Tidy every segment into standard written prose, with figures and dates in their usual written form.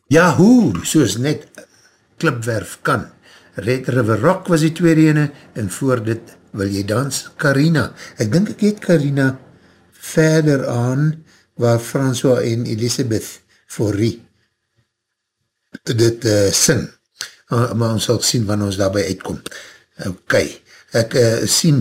Ja, hoe, soos net klipwerf kan. Red River Rock was die tweede ene, en voor dit wil jy dans, Carina. Ek dink ek het Carina verder aan, waar François en Elisabeth Faurie dit sing. Maar ons sal sien wanneer ons daarby uitkom. Ok, ek sien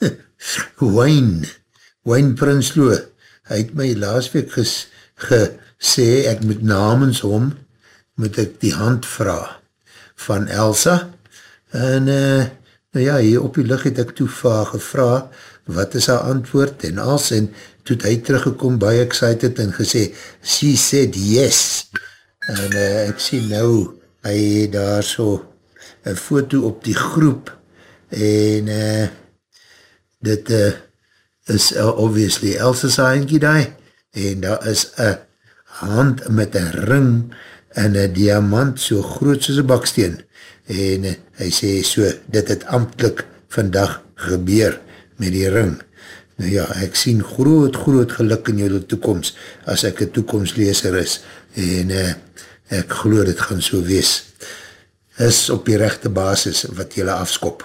Wayne Prinsloo, hy het my laasweek gesê, ek moet namens hom, moet ek die hand vraag van Elsa, en nou ja, hier op die lig het ek toe gevra, wat is haar antwoord, en als, en toe het hy teruggekom, baie excited, en gesê, she said yes, en ek sien nou, hy het daar so een foto op die groep, en dit is obviously Elsa's handkie daai, en daar is een hand met een ring, en een diamant so groot soos een baksteen, en hy sê so, dit het amptelik vandag gebeur met die ring. Nou ja, ek sien groot geluk in jou toekomst, as ek een toekomstleser is, en ek glo dit gaan so wees. Is op die rechte basis wat jylle afskop.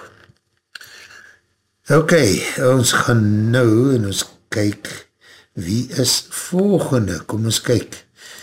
Ok, ons gaan nou, en ons kyk, wie is volgende? Kom ons kyk.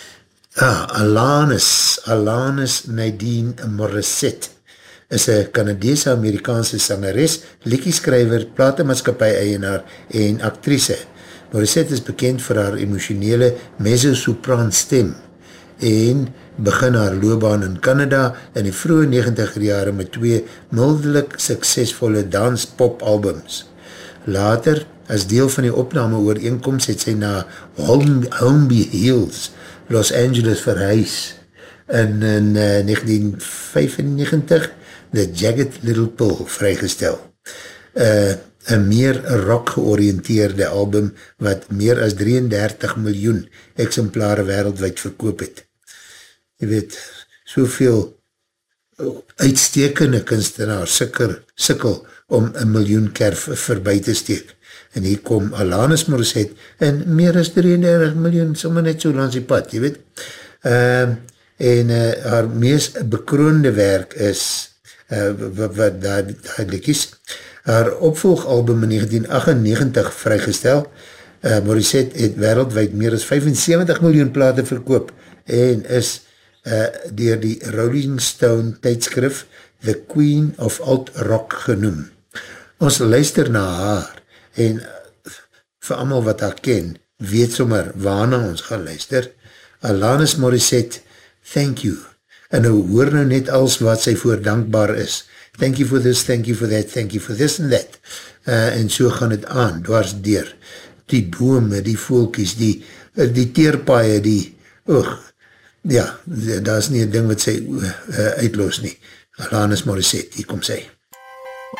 Alanis Nadine Morissette is een Canadese-Amerikaanse sangeres, liedjeskrywer, platemaatskapie-eienaar en actrice. Morissette is bekend vir haar emotionele mezzo-sopraan stem en begin haar loopbaan in Canada in die vroege 90er jare met 2 mildelik suksesvolle dans-pop-albums. Later, as deel van die opname ooreenkomst, het sy na Holmby Hills, Los Angeles verhuis in 1995 The Jagged Little Pill vrygestel. Een meer rock georiënteerde album wat meer as 33 miljoen exemplare wereldwijd verkoop het. Jy weet, soveel uitstekende kunstenaars sikkel om 1 miljoen kerf verby te steek. En hier kom Alanis Morissette en meer as 33 miljoen, sommer net so langs die pad, jy weet. En haar meest bekroonde werk is, wat daar liedjies, haar opvolgalbum in 1998 vrygestel. Morissette het wereldwijd meer as 75 miljoen plate verkoop en is deur die Rolling Stone tydskrif The Queen of Alt Rock genoem. Ons luister na haar en vir almal wat haar ken, weet sommer waarna ons gaan luister. Alanis Morissette, thank you. En nou hoor nou net als wat sy voor dankbaar is. Thank you for this, thank you for that, thank you for this and that. En so gaan het aan, dwars deur. Die bome, die voelkies, die teerpaaie, ja, daar is nie een ding wat sy uitloos nie. Alanis Morissette, hier kom sy.